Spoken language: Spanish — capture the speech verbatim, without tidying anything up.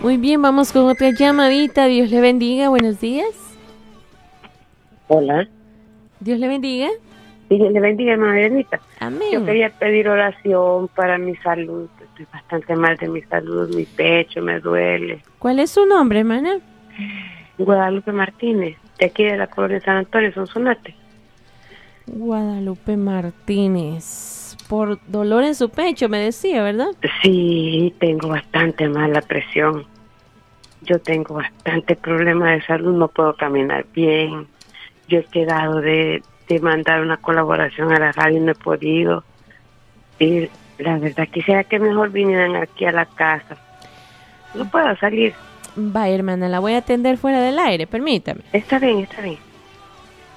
Muy bien, vamos con otra llamadita. Dios le bendiga, buenos días. Hola. Dios le bendiga. Dios le bendiga, hermana Bernita. Amén. Yo quería pedir oración para mi salud. Estoy bastante mal de mi salud, mi pecho me duele. ¿Cuál es su nombre, hermana? Guadalupe Martínez, de aquí de la colonia San Antonio, Sonsonate. Guadalupe Martínez. Por dolor en su pecho, me decía, ¿verdad? Sí, tengo bastante mala presión. Yo tengo bastante problema de salud, no puedo caminar bien. Yo he quedado de, de mandar una colaboración a la radio y no he podido. Y la verdad quisiera que mejor vinieran aquí a la casa. No puedo salir. Vaya, hermana, la voy a atender fuera del aire, permítame. Está bien, está bien.